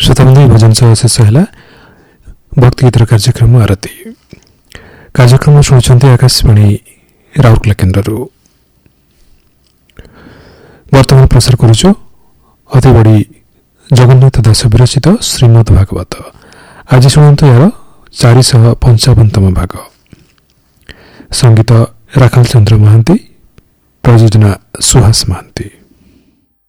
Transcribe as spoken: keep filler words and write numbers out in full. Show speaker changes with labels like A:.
A: श्रोताबन्धु भजन सह शेष है भक्ति गीतर कार्यक्रम आरती कार्यक्रम शुणुंट आकाशवाणी राउरकेला केन्द्र वर्तमान प्रसार करुचु अति बड़ी जगन्नाथ दास विरचित श्रीमद् भागवत। आज शुणु यार चारिश पंचावनतम भाग। संगीत राखाल चंद्र महांती, प्रयोजना सुहास महांती।